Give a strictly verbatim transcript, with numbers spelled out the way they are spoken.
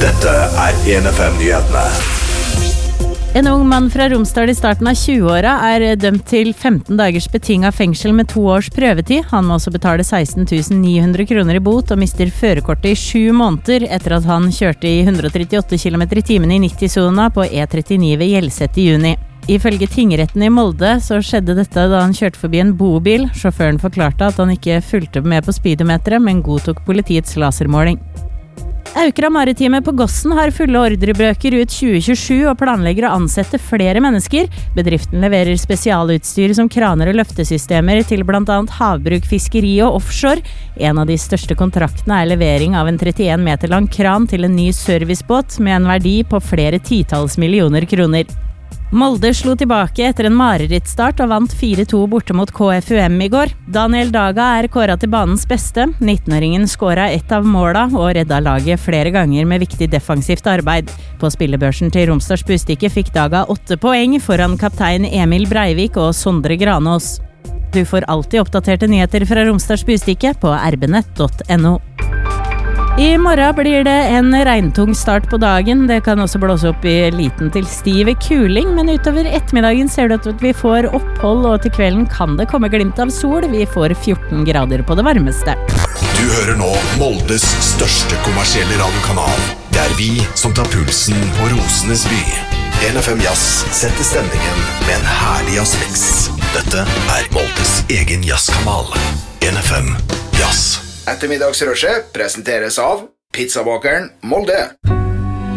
Dette er en F M-nyhetene. En ung mann fra Romsdal i starten av tjueåra er dømt til femten dagers betinget fengsel med to års prøvetid. Han må også betale seksten tusen ni hundre kroner i bot og mister førerkortet i sju måneder etter at han kjørte i hundre trettiåtte kilometer i timen i nitti-sona på E trettini ved Hjelset i juni. Ifølge tingretten i Molde så skjedde dette da han kjørte forbi en bobil. Sjåføren forklarte at han ikke fulgte med på speedometeret, men godtok politiets lasermåling. Aukra Maritime på Gossen har fulle ordrebøker ut tjue tjuesju og planlegger å ansette flere mennesker. Bedriften leverer spesialutstyr som kraner og løftesystemer til blant annet havbruk, fiskeri og offshore. En av de største kontraktene er levering av en trettien meter lang kran til en ny servicebåt med en verdi på flere titalls millioner kroner. Molde slo tilbake etter en marerittstart og vant fire to borte mot K F U M i går. Daniel Daga er kåret til banens beste. nittenåringen skåret ett av måla og redda laget flere ganger med viktig defensivt arbeid. På spillebørsen til Romsdals Bustikke fikk Daga åtte poeng foran kaptein Emil Breivik og Sondre Granås. Du får alltid oppdaterte nyheter fra Romsdals Bustikke på r b nett punktum n o. I morgen blir det en regntung start på dagen. Det kan også blåse opp i liten til stiv kuling, men utover ettermiddagen ser du at vi får opphold, og til kvelden kan det komme glimt av sol. Vi får fjorten grader på det varmeste. Du hører nå Moldes største kommersielle radiokanal. Det er vi som tar pulsen på Rosenes by. en F M Jazz setter stemningen med en herlig jazzmix. Dette er Moldes egen jazzkanal. en F M Jazz. Ettermiddagsrushet presenteres av Pizzabakeren Molde.